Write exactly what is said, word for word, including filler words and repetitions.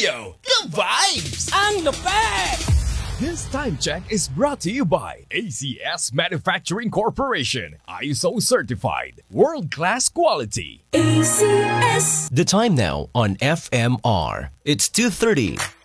Radio, the vibes! Ang lupet! This time check is brought to you by A C S Manufacturing Corporation, I S O certified, world-class quality. A C S. The time now on F M R. It's two thirty.